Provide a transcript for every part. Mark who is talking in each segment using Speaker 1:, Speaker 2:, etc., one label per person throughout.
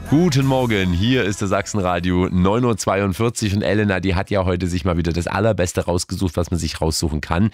Speaker 1: Guten Morgen, hier ist der Sachsenradio 9.42 Uhr und Elena, die hat ja heute sich mal wieder das Allerbeste rausgesucht, was man sich raussuchen kann.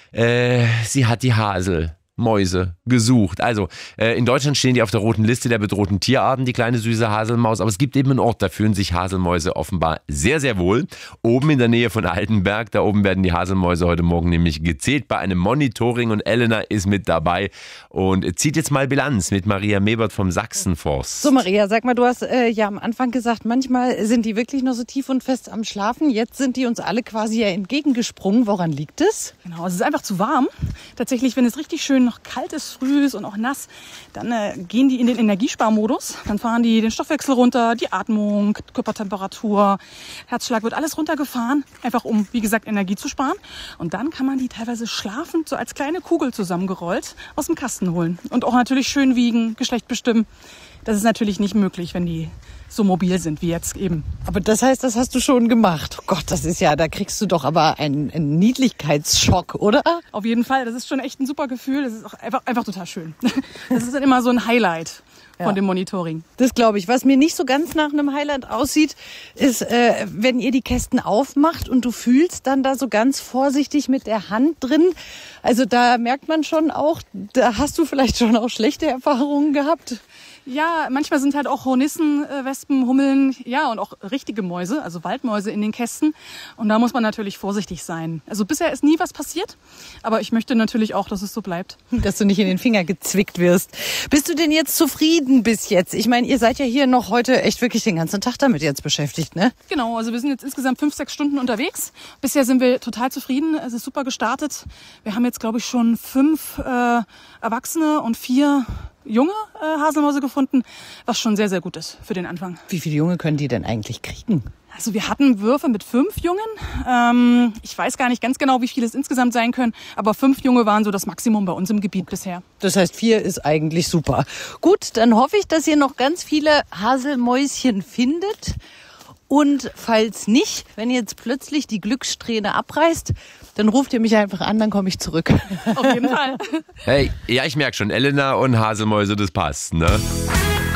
Speaker 1: Sie hat die Haselmäuse gesucht. Also, in Deutschland stehen die auf der roten Liste der bedrohten Tierarten, die kleine süße Haselmaus. Aber es gibt eben einen Ort, da fühlen sich Haselmäuse offenbar sehr, sehr wohl. Oben in der Nähe von Altenberg, da oben werden die Haselmäuse heute Morgen nämlich gezählt bei einem Monitoring und Elena ist mit dabei und zieht jetzt mal Bilanz mit Maria Mebert vom Sachsenforst.
Speaker 2: So Maria, sag mal, du hast ja am Anfang gesagt, manchmal sind die wirklich noch so tief und fest am Schlafen. Jetzt sind die uns alle quasi ja entgegengesprungen. Woran liegt es?
Speaker 3: Genau, es ist einfach zu warm. Tatsächlich, wenn es richtig schön noch kalt ist, früh ist und auch nass, dann gehen die in den Energiesparmodus. Dann fahren die den Stoffwechsel runter, die Atmung, Körpertemperatur, Herzschlag wird alles runtergefahren, einfach um, wie gesagt, Energie zu sparen. Und dann kann man die teilweise schlafend, so als kleine Kugel zusammengerollt, aus dem Kasten holen. Und auch natürlich schön wiegen, Geschlecht bestimmen. Das ist natürlich nicht möglich, wenn die so mobil sind wie jetzt eben.
Speaker 2: Aber das heißt, das hast du schon gemacht. Oh Gott, das ist ja, da kriegst du doch aber einen Niedlichkeitsschock, oder?
Speaker 3: Auf jeden Fall, das ist schon echt ein super Gefühl. Das ist auch einfach total schön. Das ist dann immer so ein Highlight von dem Monitoring.
Speaker 2: Das glaube ich. Was mir nicht so ganz nach einem Highlight aussieht, ist, wenn ihr die Kästen aufmacht und du fühlst dann da so ganz vorsichtig mit der Hand drin. Also da merkt man schon auch, da hast du vielleicht schon auch schlechte Erfahrungen gehabt.
Speaker 3: Ja, manchmal sind halt auch Hornissen, Wespen, Hummeln, ja, und auch richtige Mäuse, also Waldmäuse in den Kästen. Und da muss man natürlich vorsichtig sein. Also bisher ist nie was passiert, aber ich möchte natürlich auch, dass es so bleibt.
Speaker 2: Dass du nicht in den Finger gezwickt wirst. Bist du denn jetzt zufrieden bis jetzt? Ich meine, ihr seid ja hier noch heute echt wirklich den ganzen Tag damit jetzt beschäftigt, ne?
Speaker 3: Genau, also wir sind jetzt insgesamt 5-6 Stunden unterwegs. Bisher sind wir total zufrieden, es ist super gestartet. Wir haben jetzt, glaube ich, schon 5 Erwachsene und 4 junge Haselmäuse gefunden, was schon sehr, sehr gut ist für den Anfang.
Speaker 2: Wie viele Junge können die denn eigentlich kriegen?
Speaker 3: Also wir hatten Würfe mit 5 Jungen. Ich weiß gar nicht ganz genau, wie viele es insgesamt sein können, aber 5 Junge waren so das Maximum bei uns im Gebiet bisher.
Speaker 2: Das heißt, 4 ist eigentlich super. Gut, dann hoffe ich, dass ihr noch ganz viele Haselmäuschen findet. Und falls nicht, wenn jetzt plötzlich die Glückssträhne abreißt, dann ruft ihr mich einfach an, dann komme ich zurück.
Speaker 3: Auf jeden Fall.
Speaker 1: Hey, ja, ich merke schon, Elena und Haselmäuse, das passt, ne?